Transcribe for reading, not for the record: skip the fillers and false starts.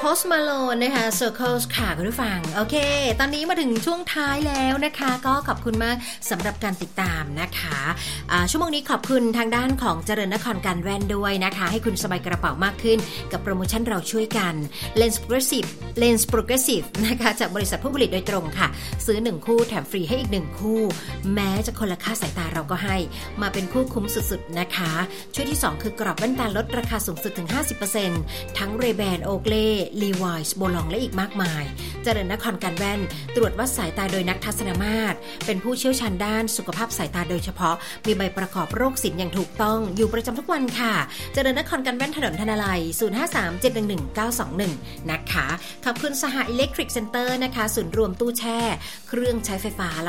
Post Malone นะคะ Circles ค่ะคุณผู้ฟังโอเคตอนนี้มาถึงช่วงท้ายแล้วนะคะก็ขอบคุณมากสำหรับการติดตามนะคะชั่วโมงนี้ขอบคุณทางด้านของเจริญนครการแว่นด้วยนะคะให้คุณสบายกระเป๋ามากขึ้นกับโปรโมชั่นเราช่วยกัน Lens Progressive นะคะจากบริษัทผู้ผลิตโดยตรงค่ะซื้อ1คู่แถมฟรีให้อีก1คู่แม้จะคนละค่าสายตาเราก็ให้มาเป็นคู่คุ้มสุดๆนะคะช่วยที่2คือกรอบแว่นตาลดราคาสูงสุดถึง 50% ทั้ง Ray-Ban Oakley Levi's โบลองและอีกมากมายเจริญนครการแว่นตรวจวัดสายตาโดยนักทัศนมาตรเป็นผู้เชี่ยวชาญด้านสุขภาพสายตาโดยเฉพาะมีใบประกอบโรคศิลป์อย่างถูกต้องอยู่ประจำทุกวันค่ะเจริญนครการแว่นถนนธนาลัย 0537111921 นะคะขอบคุณสหอิเล็กทริกเซ็นเตอร์นะคะศูนย์รวมตู้แช่เครื่องใช้ไฟฟ้า